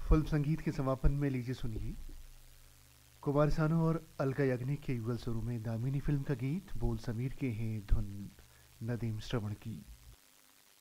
Film संगीत के समापन में लीजिए सुनिए कुमार सानू और अलका याग्निक के युगल स्वरों में दामिनी फिल्म का गीत। बोल समीर के हैं, धुन नदीम श्रवण की।